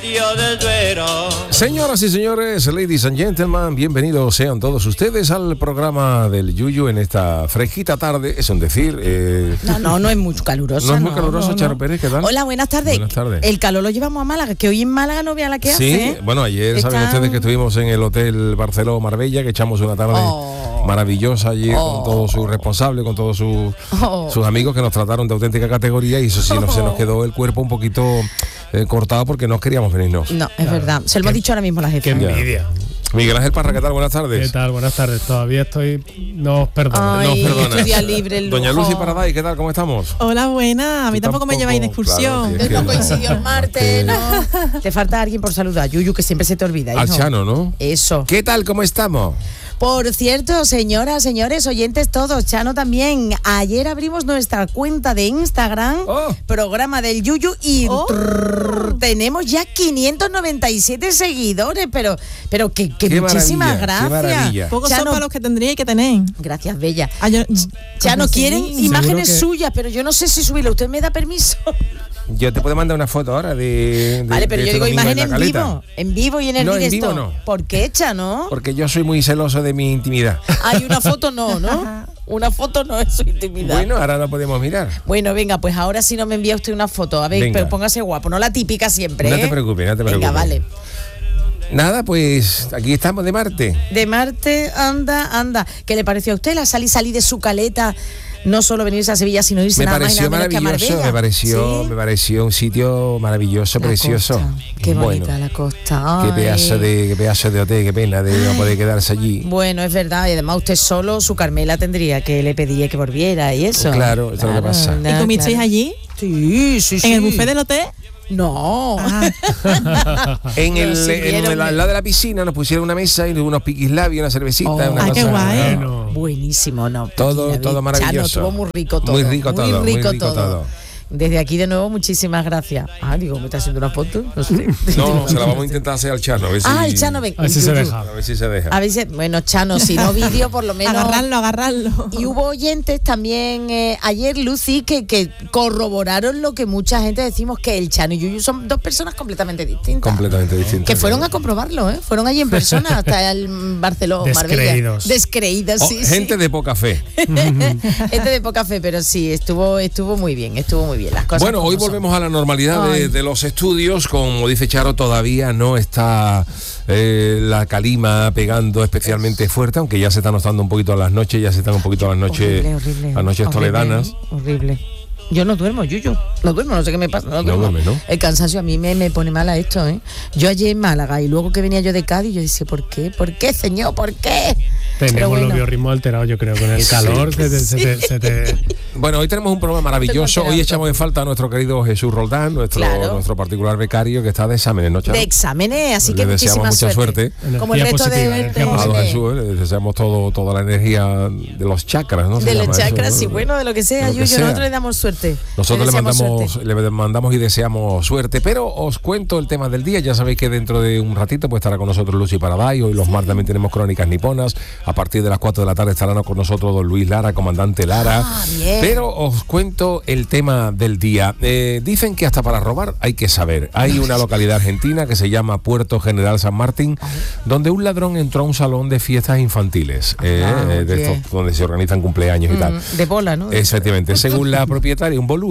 Señoras y señores, ladies and gentlemen, bienvenidos sean todos ustedes al programa del Yuyu en esta fresquita tarde, es un decir. No es muy caluroso. No es muy caluroso, Charo Pérez, ¿qué tal? Hola, buenas tardes. Buenas tardes. El calor lo llevamos a Málaga, que hoy en Málaga no vea la que sí, hace. Bueno, ayer saben ustedes que estuvimos en el Hotel Barceló Marbella, que echamos una tarde maravillosa allí con todos sus responsables, con todos sus amigos que nos trataron de auténtica categoría, y eso sí, se nos quedó el cuerpo un poquito cortado porque no queríamos venirnos. No, es verdad. Se lo hemos dicho ahora mismo a la jefa. Qué envidia. Miguel Ángel Parra, ¿qué tal? Buenas tardes. ¿Qué tal? Buenas tardes. Todavía estoy... No os perdono. Ay, no os perdona. día libre, el Doña lujo. Lucy Paraday, ¿qué tal? ¿Cómo estamos? Hola, buena. A mí tampoco me lleváis de excursión. Claro, No coincidió el martes, ¿no? Te falta alguien por saludar, Yuyu, que siempre se te olvida. Al hijo. Chano, ¿no? Eso. ¿Qué tal? ¿Cómo estamos? Por cierto, señoras, señores, oyentes todos, Chano también. Ayer abrimos nuestra cuenta de Instagram, programa del Yuyu, y tenemos ya 597 seguidores, pero que Qué muchísimas maravilla, gracias. qué maravilla. Pocos Chano, son para los que tendríais que tener. gracias, Bella. Chano, no quieren imágenes que... suyas, pero yo no sé si subirlo. ¿Usted me da permiso? Yo te puedo mandar una foto ahora de Vale, pero de yo este digo domingo imagen la en Caleta. vivo y en el No, en directo. vivo no. ¿Por qué, Chano? Porque yo soy muy celoso de mi intimidad. Hay una foto no. Una foto no es su intimidad. Bueno, ahora la podemos mirar. Bueno, venga, pues ahora sí no me envía usted una foto. A ver, Venga. pero póngase guapo, no la típica siempre. No te preocupes, no te preocupes. Venga, vale. Nada, pues aquí estamos de Marte. De Marte, anda. ¿Qué le pareció a usted? La salí de su caleta. No solo venirse a Sevilla, sino irse Me nada más y pareció nada menos que a maravilloso, Marbella. me pareció un sitio maravilloso, La precioso. costa, qué bonita Bueno, la costa. qué Ay. pedazo de hotel, qué pena de no poder quedarse allí. Bueno, es verdad, y además usted solo, su Carmela tendría que le pedía que volviera y eso. Claro, eso es lo que pasa. ¿Y comisteis claro. allí? Sí. ¿En el buffet del hotel? No. Al lado de la piscina nos pusieron una mesa y unos piquislabios, una cervecita, una cosa. qué guay. Bueno. Buenísimo, ¿no? Todo maravilloso. Chano, estuvo muy rico todo. Muy rico todo. Desde aquí de nuevo, muchísimas gracias. Digo, ¿me está haciendo una foto? No sé. No, se la vamos a intentar hacer al Chano. A ver si, El Chano, ven. A ver si se deja. A ver si se deja. A ver si, bueno, Chano, si no vídeo, por lo menos. Agarrarlo. Y hubo oyentes también ayer, Lucy, que corroboraron lo que mucha gente decimos, que el Chano y Yuyu son dos personas completamente distintas. Completamente distinto. Que fueron a comprobarlo, ¿eh? Fueron allí en persona hasta el Barcelona, Marbella. Descreídos, sí. Gente de poca fe. Gente de poca fe, pero sí, estuvo muy bien las cosas. Bueno, hoy volvemos a la normalidad de los estudios. Como dice Charo, todavía no está la calima pegando especialmente fuerte, aunque ya se está notando un poquito a las noches, las noches toledanas. Horrible. Yo no duermo, Yuyu. No duermo, no sé qué me pasa. No duermo. duermes, ¿no? El cansancio a mí me pone mala esto, ¿eh? Yo ayer en Málaga y luego que venía yo de Cádiz, yo decía, ¿por qué? ¿Por qué, señor? ¿Por qué? Tenemos los biorritmos alterados, yo creo, con el calor. Se te... Bueno, hoy tenemos un programa maravilloso. Hoy echamos en falta a nuestro querido Jesús Roldán, nuestro particular becario que está de exámenes, ¿no, Charo? De exámenes, así que le deseamos muchísima mucha suerte. Como el resto de A Jesús, le deseamos toda la energía de los chakras, ¿no? De los chakras, y bueno, de lo que sea, Yuyu, nosotros le damos suerte. Nosotros le mandamos y deseamos suerte, pero os cuento el tema del día. Ya sabéis que dentro de un ratito pues estará con nosotros Lucy Paraday. Hoy los martes también tenemos Crónicas Niponas. A partir de las 4 de la tarde estarán con nosotros don Luis Lara, comandante Lara. Bien. Pero os cuento el tema del día. Dicen que hasta para robar hay que saber. Hay una localidad argentina que se llama Puerto General San Martín, donde un ladrón entró a un salón de fiestas infantiles, de estos donde se organizan cumpleaños y tal. De bola, ¿no? Efectivamente, según la propietaria, un boludo.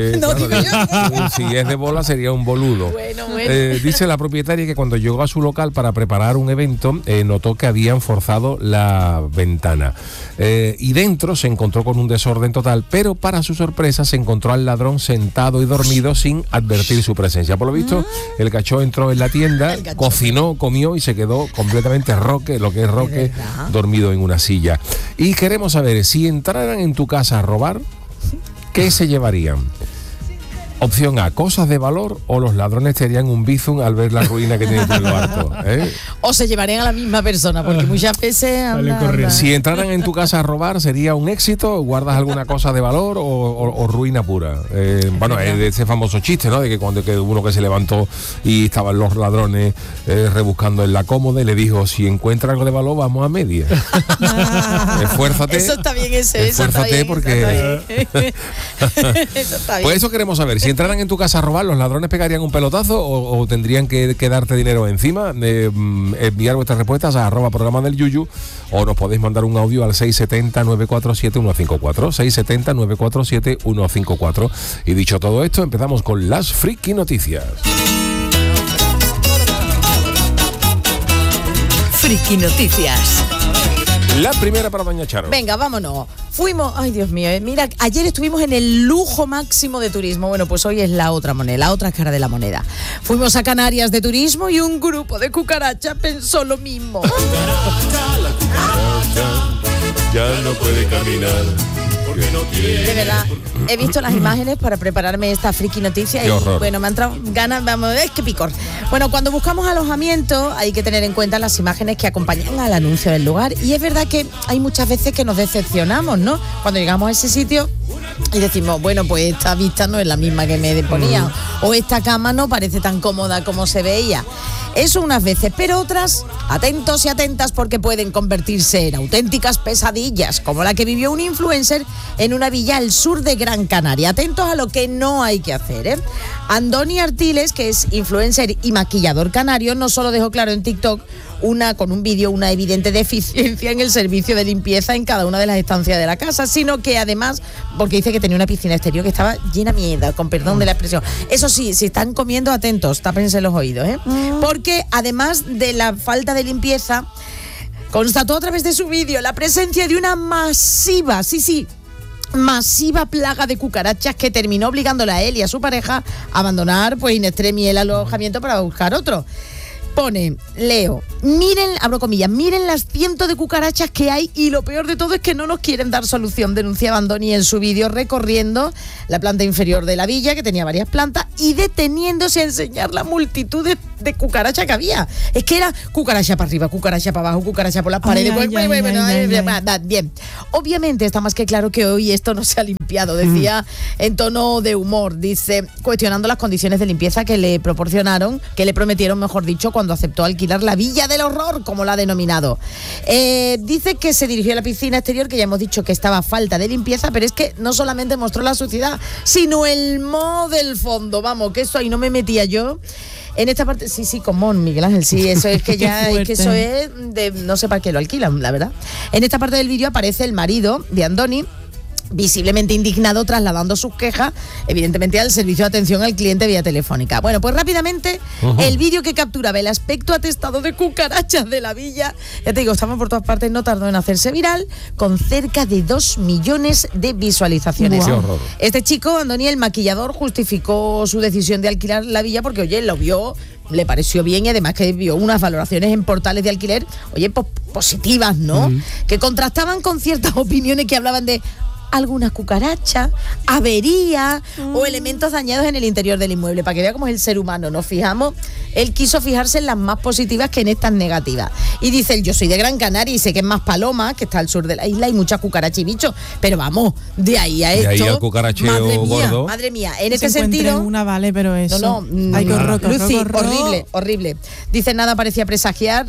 Si es de bola sería un boludo. Bueno. Dice la propietaria que cuando llegó a su local para preparar un evento, notó que habían forzado la ventana. Y dentro se encontró con un desorden total, pero para su sorpresa se encontró al ladrón sentado y dormido sin advertir su presencia. Por lo visto, el cachó entró en la tienda, cocinó, comió y se quedó completamente roque, dormido en una silla. Y queremos saber, si entraran en tu casa a robar, ¿qué se llevarían? Opción A, cosas de valor, o los ladrones te harían un bizum al ver la ruina que tiene tu barco. O se llevarían a la misma persona, porque muchas veces Si entraran en tu casa a robar, ¿sería un éxito? ¿Guardas alguna cosa de valor o ruina pura? Bueno, ese famoso chiste, ¿no? De que cuando uno que se levantó y estaban los ladrones rebuscando en la cómoda y le dijo, si encuentra algo de valor, vamos a media. Esfuérzate. Eso está bien, esfuérzate porque... Eso está bien. Pues eso queremos saber. Si entraran en tu casa a robar, ¿los ladrones pegarían un pelotazo o tendrían que darte dinero encima? Enviar vuestras respuestas a @programa del Yuyu, o nos podéis mandar un audio al 670-947-154, 670-947-154. Y dicho todo esto, empezamos con las friki noticias. Friki Noticias. La primera para doña Charo. Venga, vámonos. Fuimos, ay Dios mío, mira, ayer estuvimos en el lujo máximo de turismo. Bueno, pues hoy es la otra moneda, la otra cara de la moneda. Fuimos a Canarias de turismo y un grupo de cucarachas pensó lo mismo. La cucaracha ya no puede caminar. De verdad, he visto las imágenes para prepararme esta friki noticia y bueno, me han entrado ganas, vamos a ver qué picor. Bueno, cuando buscamos alojamiento hay que tener en cuenta las imágenes que acompañan al anuncio del lugar, y es verdad que hay muchas veces que nos decepcionamos, ¿no? Cuando llegamos a ese sitio y decimos, bueno, pues esta vista no es la misma que me ponían, o esta cama no parece tan cómoda como se veía. Eso unas veces, pero otras, atentos y atentas, porque pueden convertirse en auténticas pesadillas, como la que vivió un influencer en una villa al sur de Gran Canaria. Atentos a lo que no hay que hacer, ¿eh? Andoni Artiles, que es influencer y maquillador canario, no solo dejó claro en TikTok con un vídeo una evidente deficiencia en el servicio de limpieza en cada una de las estancias de la casa, sino que además, porque dice que tenía una piscina exterior que estaba llena de mierda, con perdón de la expresión. Eso sí, si están comiendo, atentos, tápense los oídos, ¿eh? Porque además de la falta de limpieza, constató a través de su vídeo la presencia de una masiva plaga de cucarachas que terminó obligándola a él y a su pareja a abandonar pues in extremis el alojamiento para buscar otro. Pone, leo, miren, abro comillas, miren las cientos de cucarachas que hay, y lo peor de todo es que no nos quieren dar solución, denunciaba Andoni en su vídeo recorriendo la planta inferior de la villa, que tenía varias plantas, y deteniéndose a enseñar la multitud de cucarachas que había. Es que era cucaracha para arriba, cucaracha para abajo, cucaracha por las paredes. Bien, obviamente está más que claro que hoy esto no se ha limpiado, decía en tono de humor, dice, cuestionando las condiciones de limpieza que le proporcionaron, que le prometieron, mejor dicho, cuando aceptó alquilar la Villa del Horror, como la ha denominado. Dice que se dirigió a la piscina exterior, que ya hemos dicho que estaba a falta de limpieza, pero es que no solamente mostró la suciedad, sino el moho del fondo. Vamos, que eso ahí no me metía yo. En esta parte, sí, como Miguel Ángel, sí, eso es que ya, es que eso es de, no sé para qué lo alquilan, la verdad. En esta parte del vídeo aparece el marido de Andoni, visiblemente indignado, trasladando sus quejas, evidentemente, al servicio de atención al cliente vía telefónica. Bueno, pues rápidamente, el vídeo que capturaba el aspecto atestado de cucarachas de la villa, ya te digo, estaban por todas partes, no tardó en hacerse viral, con cerca de 2 millones de visualizaciones. Wow. Este chico, Andoni, el maquillador, justificó su decisión de alquilar la villa porque, oye, lo vio, le pareció bien, y además que vio unas valoraciones en portales de alquiler, oye, pues positivas, ¿no? Que contrastaban con ciertas opiniones que hablaban de algunas cucarachas, avería o elementos dañados en el interior del inmueble. Para que vea cómo es el ser humano, nos fijamos. Él quiso fijarse en las más positivas que en estas negativas. Y dice él, yo soy de Gran Canaria y sé que es más Paloma, que está al sur de la isla, y muchas cucarachas y bichos. Pero vamos, de ahí a esto. De ahí al cucaracheo gordo. Madre mía, en este sentido. Una vale, pero eso. No. Ay, qué horror, Lucy, horrible. Dice, nada parecía presagiar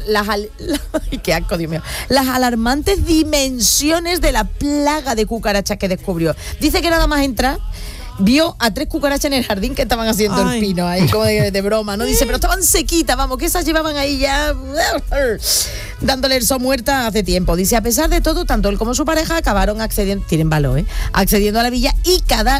qué asco, Dios mío. Las alarmantes dimensiones de la plaga de cucarachas que descubrió. Dice que nada más entrar, vio a 3 cucarachas en el jardín que estaban haciendo el pino, ahí como de broma, ¿no? Dice, pero estaban sequitas, vamos, que esas llevaban ahí ya dándole el sol muerta hace tiempo. Dice, a pesar de todo, tanto él como su pareja acabaron accediendo, tienen valor, accediendo a la villa y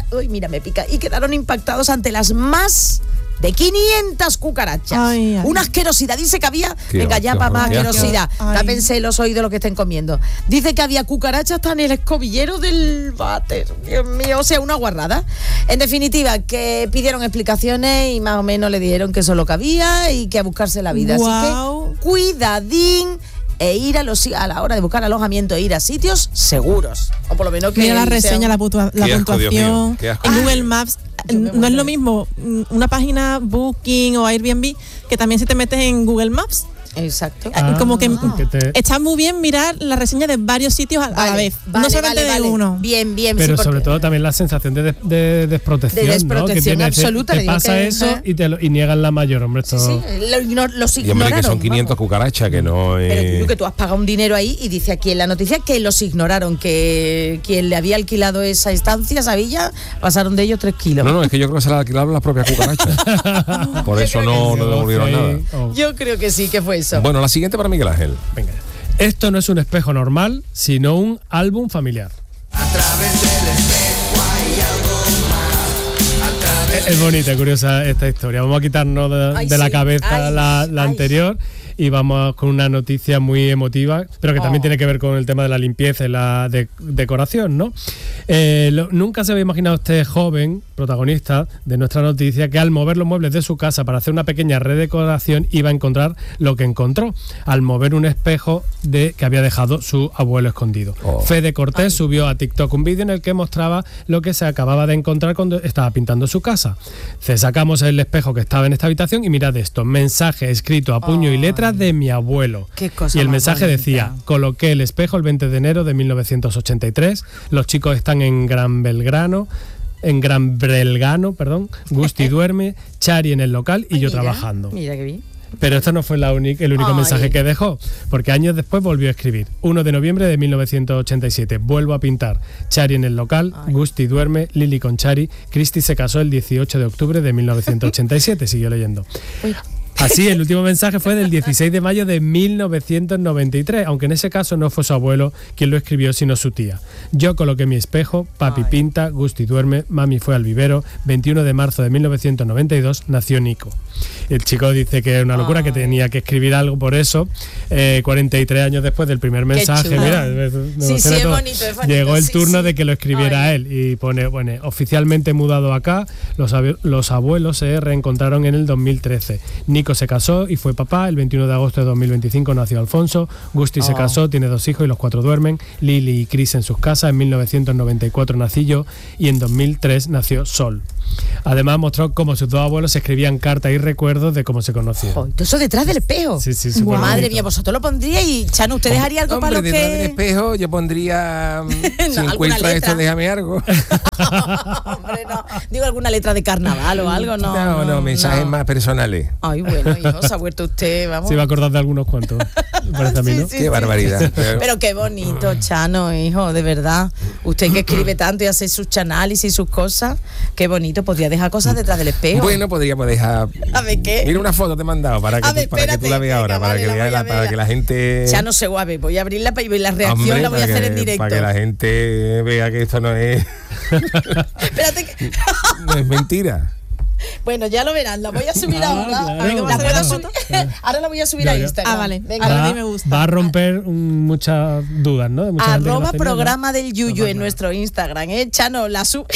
quedaron impactados ante las más de 500 cucarachas. Una asquerosidad. Dice que había, venga ya para más asquerosidad. Tápense los oídos los que estén comiendo. Dice que había cucarachas hasta en el escobillero del váter. Dios mío, o sea, una guarrada. En definitiva, que pidieron explicaciones y más o menos le dijeron que eso es lo que había y que a buscarse la vida. Así que cuidadín, e ir a la hora de buscar alojamiento, ir a sitios seguros, o por lo menos que mira la reseña, la puntuación en Google Maps. No es lo mismo una página Booking o Airbnb, que también si te metes en Google Maps Exacto. Como que está muy bien mirar la reseña de varios sitios a la vez, no solamente de uno. Bien. Pero sobre todo también la sensación de desprotección, de desprotección, ¿no? absoluta. Te pasa eso y niegan la mayor, hombre. Esto... Sí, los ignoraron. Y hombre, que son 500 cucarachas, que no es... Pero que tú has pagado un dinero ahí y dice aquí en la noticia que los ignoraron, que quien le había alquilado esa estancia, esa villa, pasaron de ellos 3 kilos. No, es que yo creo que se la alquilaron las propias cucarachas. Por eso no devolvieron nada. Yo creo que sí, que fue eso. Bueno, la siguiente para Miguel Ángel. Venga. Esto no es un espejo normal, sino un álbum familiar. A través del espejo hay algo más. Es bonita, curiosa esta historia. Vamos a quitarnos de la cabeza la anterior. Y vamos con una noticia muy emotiva, pero que también tiene que ver con el tema de la limpieza y la decoración, ¿no? Nunca se había imaginado este joven protagonista de nuestra noticia que al mover los muebles de su casa para hacer una pequeña redecoración iba a encontrar lo que encontró al mover un espejo que había dejado su abuelo escondido. Fede Cortés subió a TikTok un vídeo en el que mostraba lo que se acababa de encontrar cuando estaba pintando su casa. Sacamos el espejo que estaba en esta habitación y mirad esto, mensaje escrito a puño y letra de mi abuelo. Y el mensaje decía: coloqué el espejo el 20 de enero de 1983, los chicos están en Gran Belgrano, Gusti duerme, Chari en el local y yo trabajando. Mira qué bien. Pero esto no fue el único mensaje que dejó, porque años después volvió a escribir. 1 de noviembre de 1987, vuelvo a pintar. Chari en el local, Gusti duerme, Lili con Chari, Cristi se casó el 18 de octubre de 1987, siguió leyendo. Así, el último mensaje fue del 16 de mayo de 1993, aunque en ese caso no fue su abuelo quien lo escribió, sino su tía. Yo coloqué mi espejo, papi pinta, Gusti duerme, mami fue al vivero, 21 de marzo de 1992 nació Nico. El chico dice que es una locura, que tenía que escribir algo por eso, 43 años después del primer mensaje. Mira, es bonito. Llegó el turno de que lo escribiera él y pone, bueno, oficialmente mudado acá, los abuelos se reencontraron en el 2013. Nico se casó y fue papá. El 21 de agosto de 2025 nació Alfonso. Gusti se casó, tiene 2 hijos y los 4 duermen. Lili y Cris en sus casas. En 1994 nací yo y en 2003 nació Sol. Además mostró cómo sus 2 abuelos se escribían cartas y recuerdos de cómo se conocieron. Eso detrás del espejo. Sí, Madre mía, vosotros lo pondríais y Chano, ¿usted dejaría algo para los que...? Detrás del espejo yo pondría si encuentra esto, déjame algo. Hombre, no. Digo, alguna letra de carnaval o algo, ¿no? No, mensajes más personales. Ay, bueno, hijo, se ha vuelto usted, vamos. Se va a acordar de algunos cuantos. Parece a mí, ¿no? Qué barbaridad. Pero qué bonito, Chano, hijo, de verdad. Usted que escribe tanto y hace sus análisis y sus cosas, qué bonito. Podría dejar cosas detrás del espejo. Bueno, podríamos dejar. A ver, ¿qué? Mira, una foto te he mandado para que tú la veas ahora, para que la gente. Ya no sé, guave, voy a abrirla y la reacción la voy a hacer en directo. Para que la gente vea que esto no es. Espérate que. No es mentira. Bueno, ya lo verán, la voy a subir ahora. Ahora la voy a subir a Instagram. Vale. Venga, a mí me gusta. Va a romper muchas dudas, ¿no? @programa del Yuyu en nuestro Instagram, Chano, la sube.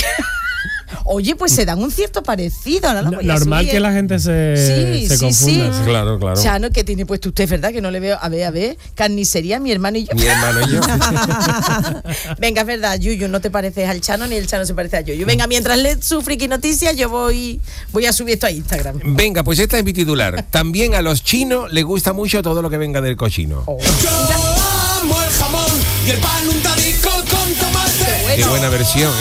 Oye, pues se dan un cierto parecido. Normal que la gente se confunda. Sí. Claro. Chano, que tiene puesto usted, ¿verdad? Que no le veo. A ver. Carnicería, mi hermano y yo. Venga, es verdad, Yuyu, no te pareces al Chano ni el Chano se parece a Yuyu. Venga, mientras lees su friki noticias, yo voy a subir esto a Instagram. Venga, pues esta es mi titular. También a los chinos les gusta mucho todo lo que venga del cochino. Yo amo el jamón y el pan untadico con tomate. Qué buena versión,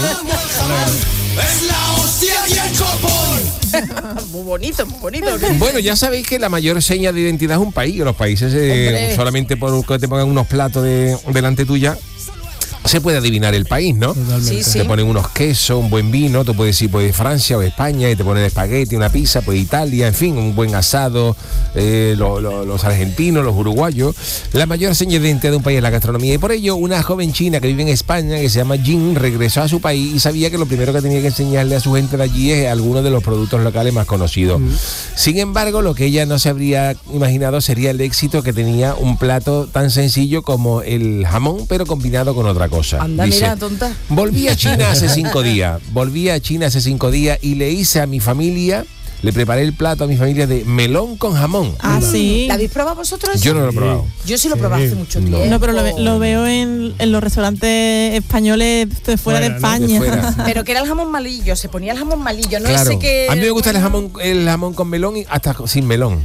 Es la hostia y el copón. Muy bonito. Bueno, ya sabéis que la mayor seña de identidad es un país. Los países, solamente por que te pongan unos platos delante tuya, se puede adivinar el país, ¿no? Sí. Te ponen unos quesos, un buen vino, tú puedes ir pues Francia o España y te ponen espagueti, una pizza, pues Italia, en fin, un buen asado, los argentinos, los uruguayos. La mayor seña de identidad de un país es la gastronomía y por ello una joven china que vive en España, que se llama Jin, regresó a su país y sabía que lo primero que tenía que enseñarle a su gente de allí es algunos de los productos locales más conocidos. Sin embargo, lo que ella no se habría imaginado sería el éxito que tenía un plato tan sencillo como el jamón, pero combinado con otra cosa. Anda, dice, mira, tonta. Volví a China hace 5 días y le hice a mi familia le preparé el plato a mi familia de melón con jamón. Ah, sí. ¿La habéis probado vosotros? Yo no lo he probado. Yo sí lo he probado hace mucho tiempo. No, pero lo veo en los restaurantes españoles de fuera de España. De fuera. Pero que era el jamón malillo, se ponía el jamón malillo, no Claro. ese que... A mí me gusta el jamón con melón y hasta sin melón.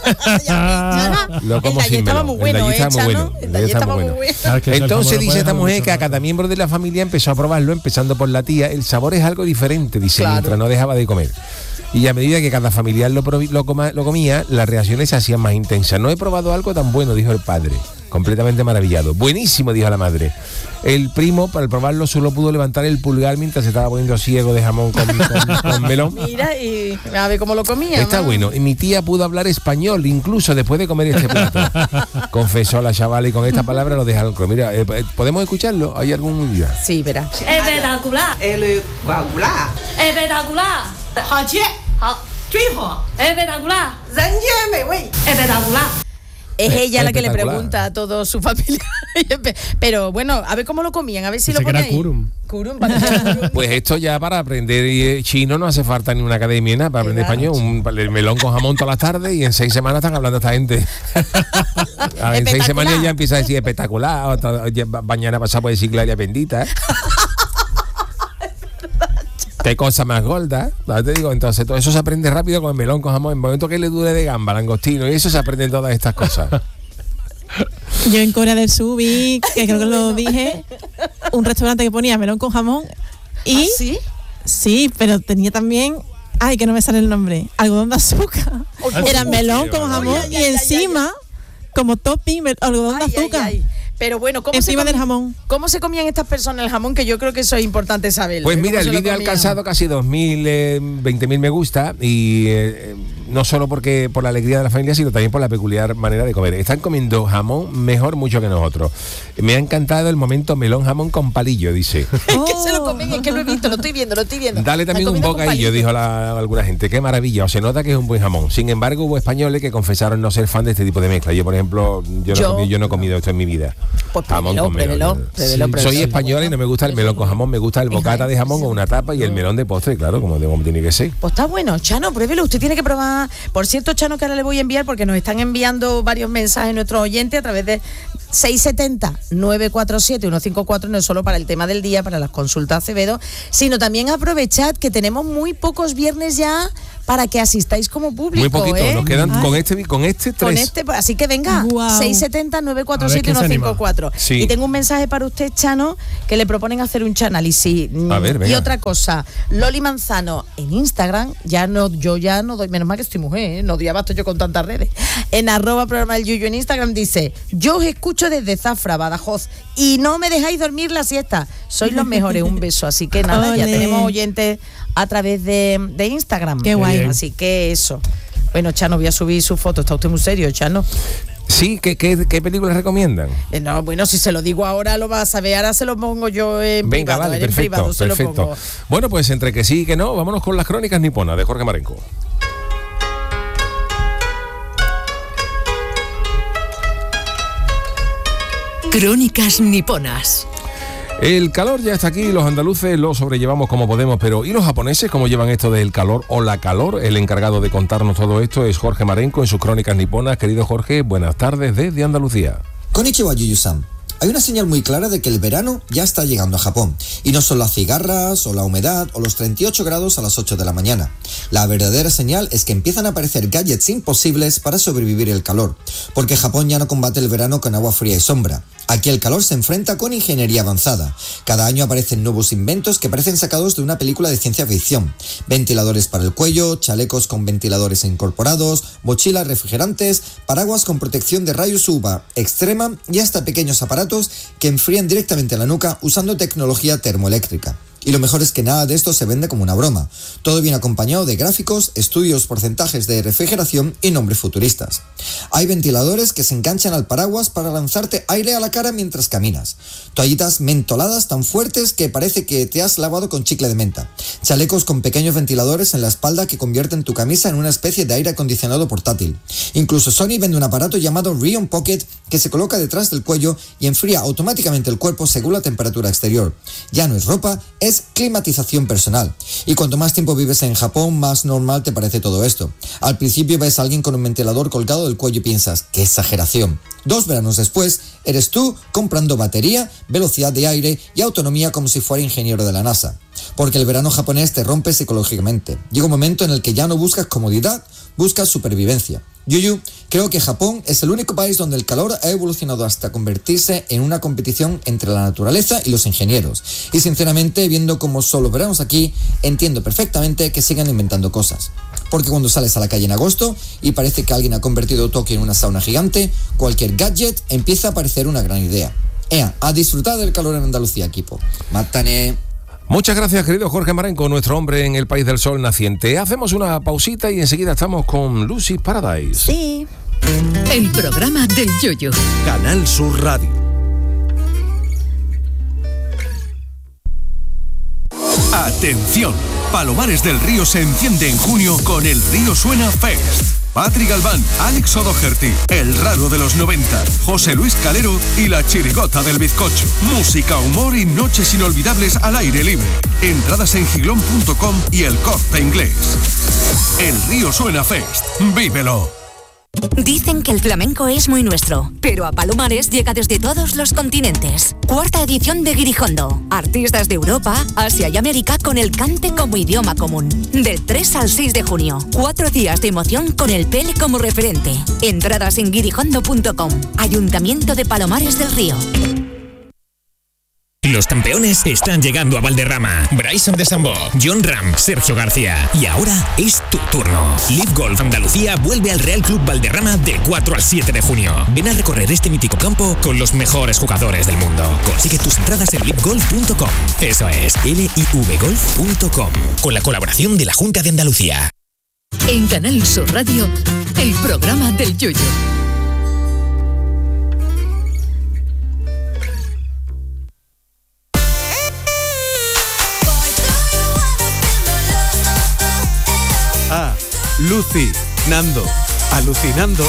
Lo como el de sin estaba melón. muy bueno, el de allí estaba muy Chano? bueno. El de allí estaba muy bueno. Claro, que Entonces el dice jamón esta no mujer puede que a cada miembro de la familia empezó a probarlo, empezando por la tía. El sabor es algo diferente, dice, Claro. mientras no dejaba de comer. Y a medida que cada familiar lo comía, las reacciones se hacían más intensas. No he probado algo tan bueno, dijo el padre, completamente maravillado. Buenísimo, dijo la madre. El primo, para probarlo, solo pudo levantar el pulgar mientras se estaba poniendo ciego de jamón con melón. Mira, y a ver cómo lo comía. Está ¿no? bueno. Y mi tía pudo hablar español, incluso después de comer este plato. Confesó la chavala y con esta palabra lo dejaron. Mira, ¿podemos escucharlo? ¿Hay algún día? Sí, verá. Espectacular. Espectacular. Espectacular. Espectacular. Espectacular. Es ella la que le Espectacular. pregunta a toda su familia. Pero bueno, a ver cómo lo comían, a ver si Pensé lo que era ponéis. kurum. Kurum, parecía kurum. Pues esto ya para aprender chino no hace falta ni una academia, nada, para aprender Claro. español. El melón con jamón todas las tardes y en 6 semanas están hablando esta gente. En 6 semanas ya empieza a decir espectacular, mañana pasado puede decir gloria bendita. Qué cosa más gorda, ¿no? Te digo, entonces todo eso se aprende rápido con el melón con jamón. En el momento que le dure de gamba, langostino, y eso se aprenden todas estas cosas. Yo en Corea del Sur vi, que creo que lo dije, un restaurante que ponía melón con jamón y... ¿Ah, sí? Sí, pero tenía también... Ay, que no me sale el nombre. Algodón de azúcar. Era melón con jamón Ay, y ay, ay, encima, como topping, algodón de Ay, ay, azúcar. ay. Pero bueno, Encima del jamón. ¿Cómo se comían estas personas el jamón? Que yo creo que eso es importante saberlo. Pues ¿Cómo mira, se el lo vídeo ha comían? alcanzado casi 2.000, 20.000 me gusta y no solo porque por la alegría de la familia, sino también por la peculiar manera de comer. Están comiendo jamón mejor mucho que nosotros. Me ha encantado el momento melón jamón con palillo, dice. Es que se lo comen, es que lo he visto, lo estoy viendo. Dale también un bocadillo, dijo alguna gente. Qué maravilla, o se nota que es un buen jamón. Sin embargo, hubo españoles que confesaron no ser fan de este tipo de mezcla. Yo, por ejemplo, yo no he comido esto en mi vida. Pues Jamón con melón. Soy española y no me gusta el melón con jamón, me gusta el bocata de jamón o una tapa y el melón de postre, claro, como tiene que ser. Pues está bueno, Chano, pruébelo, usted tiene que probar. Por cierto, Chano, que ahora le voy a enviar porque nos están enviando varios mensajes nuestros oyentes a través de 670-947-154, no es solo para el tema del día, para las consultas Acevedo, sino también aprovechad que tenemos muy pocos viernes ya para que asistáis como público. Muy poquito, ¿eh? nos quedan con este 3. Con este, así que venga, Guau. 670-947-154. Sí. Y tengo un mensaje para usted, Chano, que le proponen hacer un chanálisis. A ver, venga. Y otra cosa, Loli Manzano en Instagram, yo ya no doy, menos mal que estoy mujer, ¿eh? No doy abasto yo con tantas redes. En @ programa del Yuyu en Instagram dice: yo os escucho desde Zafra, Badajoz, y no me dejáis dormir la siesta. Sois los mejores, un beso. Así que nada, ya Ole. tenemos oyentes a través de Instagram. Qué guay. Así que eso. Bueno, Chano, voy a subir su foto. Está usted muy serio, Chano. Sí, ¿qué películas recomiendan? No, bueno, si se lo digo ahora lo vas a ver. Ahora se lo pongo yo en Venga, privado. vale, en perfecto, privado se lo perfecto. pongo. Bueno, pues entre que sí y que no, vámonos con las crónicas niponas de Jorge Marenco. Crónicas niponas. El calor ya está aquí, los andaluces lo sobrellevamos como podemos, pero ¿y los japoneses cómo llevan esto del calor o la calor? El encargado de contarnos todo esto es Jorge Marenco en sus crónicas niponas. Querido Jorge, buenas tardes desde Andalucía. Konnichiwa, Yuyu-san. Hay una señal muy clara de que el verano ya está llegando a Japón, y no son las cigarras o la humedad o los 38 grados a las 8 de la mañana. La verdadera señal es que empiezan a aparecer gadgets imposibles para sobrevivir el calor, porque Japón ya no combate el verano con agua fría y sombra. Aquí el calor se enfrenta con ingeniería avanzada. Cada año aparecen nuevos inventos que parecen sacados de una película de ciencia ficción. Ventiladores para el cuello, chalecos con ventiladores incorporados, mochilas refrigerantes, paraguas con protección de rayos UVA extrema y hasta pequeños aparatos que enfrían directamente la nuca usando tecnología termoeléctrica. Y lo mejor es que nada de esto se vende como una broma. Todo viene acompañado de gráficos, estudios, porcentajes de refrigeración y nombres futuristas. Hay ventiladores que se enganchan al paraguas para lanzarte aire a la cara mientras caminas. Toallitas mentoladas tan fuertes que parece que te has lavado con chicle de menta. Chalecos con pequeños ventiladores en la espalda que convierten tu camisa en una especie de aire acondicionado portátil. Incluso Sony vende un aparato llamado Rion Pocket que se coloca detrás del cuello y enfría automáticamente el cuerpo según la temperatura exterior. Ya no es ropa, es es climatización personal. Y cuanto más tiempo vives en Japón, más normal te parece todo esto. Al principio ves a alguien con un ventilador colgado del cuello y piensas, ¡qué exageración! 2 veranos después, eres tú comprando batería, velocidad de aire y autonomía como si fuera ingeniero de la NASA. Porque el verano japonés te rompe psicológicamente. Llega un momento en el que ya no buscas comodidad, buscas supervivencia. Yuyu, creo que Japón es el único país donde el calor ha evolucionado hasta convertirse en una competición entre la naturaleza y los ingenieros. Y sinceramente, viendo cómo son los veranos aquí, entiendo perfectamente que sigan inventando cosas. Porque cuando sales a la calle en agosto y parece que alguien ha convertido Tokio en una sauna gigante, cualquier gadget empieza a parecer una gran idea. A disfrutar del calor en Andalucía, equipo. Matane. Muchas gracias, querido Jorge Marenco, nuestro hombre en el país del sol naciente. Hacemos una pausita y enseguida estamos con Lucy's Paradise. Sí. El programa del Yoyo. Canal Sur Radio. Atención, Palomares del Río se enciende en junio con el Río Suena Fest. Patri Galván, Alex O'Doherty, El Raro de los 90, José Luis Calero y La Chirigota del Bizcocho. Música, humor y noches inolvidables al aire libre. Entradas en giglón.com y El Corte Inglés. El Río Suena Fest. ¡Vívelo! Dicen que el flamenco es muy nuestro, pero a Palomares llega desde todos los continentes. 4ª edición de Guirijondo. Artistas de Europa, Asia y América con el cante como idioma común. Del 3 al 6 de junio. 4 días de emoción con el Pele como referente. Entradas en guirijondo.com. Ayuntamiento de Palomares del Río. Los campeones están llegando a Valderrama. Bryson DeChambeau, John Ram, Sergio García. Y ahora es tu turno. Live Golf Andalucía vuelve al Real Club Valderrama del 4 al 7 de junio. Ven a recorrer este mítico campo con los mejores jugadores del mundo. Consigue tus entradas en livegolf.com. Eso es, livegolf.com. Con la colaboración de la Junta de Andalucía. En Canal Sur Radio, el programa del Yoyo. Lucy, Nando, alucinando.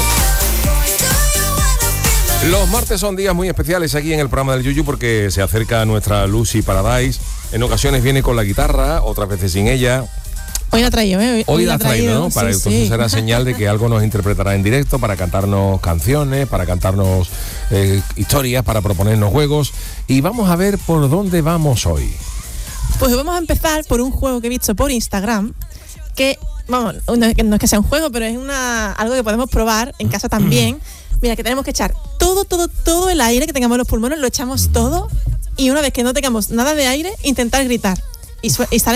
Los martes son días muy especiales aquí en el programa del Yuyu porque se acerca nuestra Lucy Paradise. En ocasiones viene con la guitarra, otras veces sin ella. Hoy la ha traído, ¿eh? Hoy la ha traído, ¿no? Para entonces será señal de que algo nos interpretará en directo, para cantarnos canciones, para cantarnos historias, para proponernos juegos. Y vamos a ver por dónde vamos hoy. Pues vamos a empezar por un juego que he visto por Instagram que... Vamos, no es que sea un juego, pero es algo que podemos probar en casa también. Mira, que tenemos que echar todo el aire que tengamos en los pulmones, lo echamos todo y una vez que no tengamos nada de aire, intentar gritar. Y sale